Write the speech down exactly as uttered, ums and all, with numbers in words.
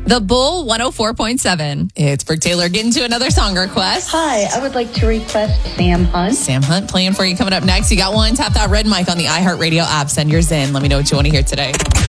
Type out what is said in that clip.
The Bull one oh four point seven. It's Brooke Taylor getting to another song request. Hi, I would like to request Sam Hunt. Sam Hunt playing for you coming up next. You got one. Tap that red mic on the iHeartRadio app. Send yours in. Let me know what you want to hear today.